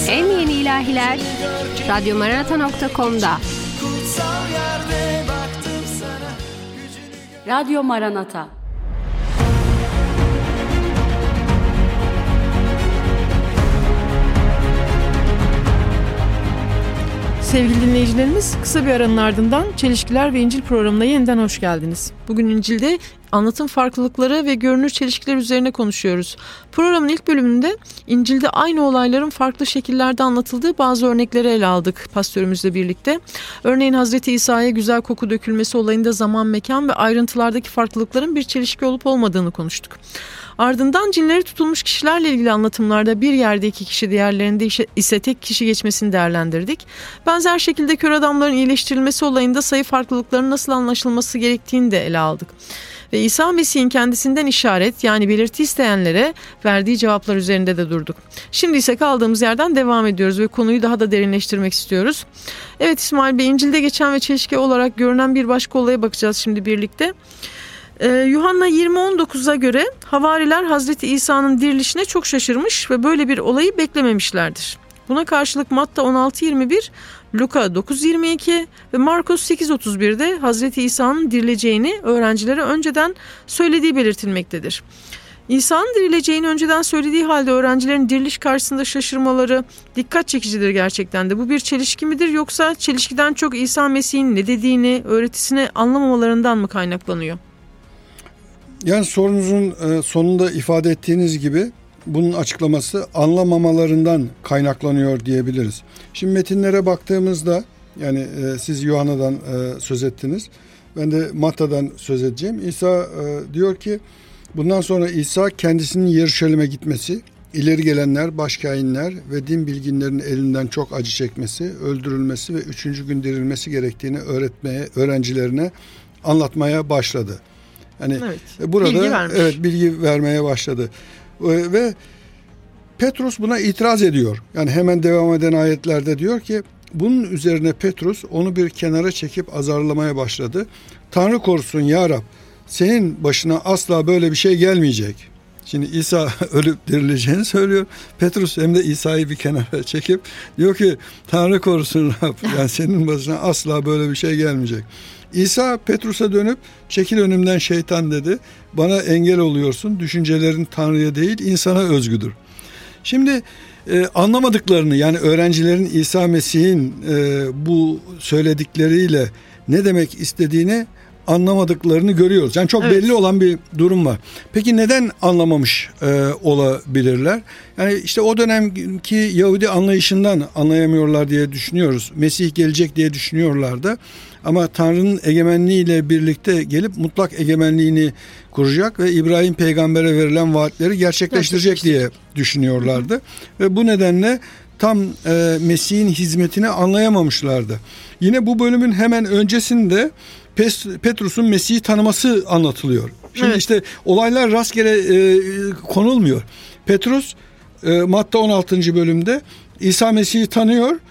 En yeni ilahiler radyomaranata.com'da. Radyo Maranata. Sevgili dinleyicilerimiz, kısa bir aranın ardından Çelişkiler ve İncil programına yeniden hoş geldiniz. Bugün İncil'de anlatım farklılıkları ve görünür çelişkiler üzerine konuşuyoruz. Programın ilk bölümünde İncil'de aynı olayların farklı şekillerde anlatıldığı bazı örnekleri ele aldık pastörümüzle birlikte. Örneğin Hazreti İsa'ya güzel koku dökülmesi olayında zaman, mekan ve ayrıntılardaki farklılıkların bir çelişki olup olmadığını konuştuk. Ardından cinleri tutulmuş kişilerle ilgili anlatımlarda bir yerde iki kişi, diğerlerinde ise tek kişi geçmesini değerlendirdik. Benzer şekilde kör adamların iyileştirilmesi olayında sayı farklılıklarının nasıl anlaşılması gerektiğini de ele aldık. Ve İsa Mesih'in kendisinden işaret, yani belirti isteyenlere verdiği cevaplar üzerinde de durduk. Şimdi ise kaldığımız yerden devam ediyoruz ve konuyu daha da derinleştirmek istiyoruz. Evet İsmail Bey, İncil'de geçen ve çelişki olarak görünen bir başka olaya bakacağız şimdi birlikte. Yuhanna 20.19'a göre havariler Hazreti İsa'nın dirilişine çok şaşırmış ve böyle bir olayı beklememişlerdir. Buna karşılık Matta 16.21, Luka 9.22 ve Markos 8.31'de Hazreti İsa'nın dirileceğini öğrencilere önceden söylediği belirtilmektedir. İsa'nın dirileceğini önceden söylediği halde öğrencilerin diriliş karşısında şaşırmaları dikkat çekicidir gerçekten de. Bu bir çelişki midir, yoksa çelişkiden çok İsa Mesih'in ne dediğini, öğretisini anlamamalarından mı kaynaklanıyor? Yani sorunuzun sonunda ifade ettiğiniz gibi bunun açıklaması anlamamalarından kaynaklanıyor diyebiliriz. Şimdi metinlere baktığımızda, yani siz Yuhanna'dan söz ettiniz, ben de Matta'dan söz edeceğim. İsa diyor ki, bundan sonra İsa kendisinin Yeruşalim'e gitmesi, ileri gelenler, başkâhinler ve din bilginlerinin elinden çok acı çekmesi, öldürülmesi ve 3. gün dirilmesi gerektiğini öğrencilerine anlatmaya başladı. Yani evet, burada bilgi vermeye başladı. Ve Petrus buna itiraz ediyor. Yani hemen devam eden ayetlerde diyor ki, bunun üzerine Petrus onu bir kenara çekip azarlamaya başladı. Tanrı korusun ya Rab, senin başına asla böyle bir şey gelmeyecek. Şimdi İsa ölüp dirileceğini söylüyor. Petrus hem de İsa'yı bir kenara çekip diyor ki, Tanrı korusun Rab, yani senin başına asla böyle bir şey gelmeyecek. İsa Petrus'a dönüp, çekil önümden şeytan dedi. Bana engel oluyorsun. Düşüncelerin Tanrı'ya değil insana özgüdür. Şimdi anlamadıklarını, yani öğrencilerin İsa Mesih'in bu söyledikleriyle ne demek istediğini anlamadıklarını görüyoruz. Yani çok belli olan bir durum var. Peki neden anlamamış olabilirler? Yani işte o dönemki Yahudi anlayışından anlayamıyorlar diye düşünüyoruz. Mesih gelecek diye düşünüyorlardı. Ama Tanrı'nın egemenliğiyle birlikte gelip mutlak egemenliğini kuracak ve İbrahim peygambere verilen vaatleri gerçekleştirecek diye düşünüyorlardı. Ve bu nedenle tam Mesih'in hizmetini anlayamamışlardı. Yine bu bölümün hemen öncesinde Petrus'un Mesih'i tanıması anlatılıyor. Şimdi işte olaylar rastgele konulmuyor. Petrus Matta 16. bölümde İsa Mesih'i tanıyor